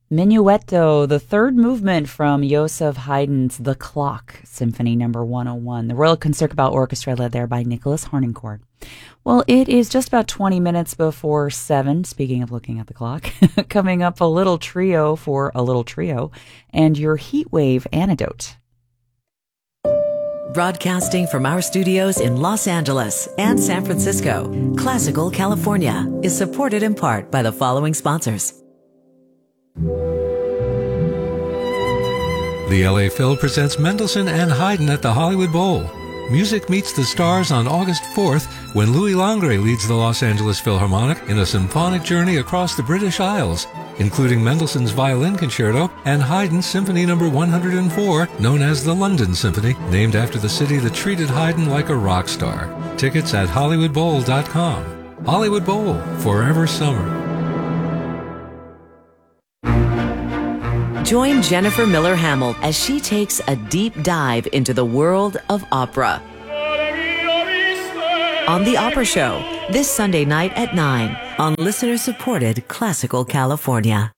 Minuetto, the third movement from Joseph Haydn's The Clock, Symphony Number 101, the Royal Concertgebouw Orchestra led there by Nicholas Harnoncourt. Well, it is just about 20 minutes before 7, speaking of looking at the clock, coming up a little trio for a little trio, and your heatwave antidote. Broadcasting from our studios in Los Angeles and San Francisco, Classical California is supported in part by the following sponsors. The LA Phil presents Mendelssohn and Haydn at the Hollywood Bowl. Music meets the stars on August 4th when Louis Langre leads the Los Angeles Philharmonic in a symphonic journey across the British Isles, including Mendelssohn's Violin Concerto and Haydn's Symphony No. 104, known as the London Symphony, named after the city that treated Haydn like a rock star. Tickets at HollywoodBowl.com. Hollywood Bowl, forever summer. Join Jennifer Miller Hamill as she takes a deep dive into the world of opera on The Opera Show this Sunday night at 9 on listener-supported Classical California.